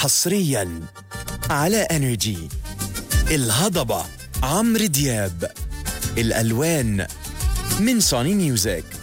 حصرياً على انرجي. الهضبة عمرو دياب، الألوان من سوني ميوزك.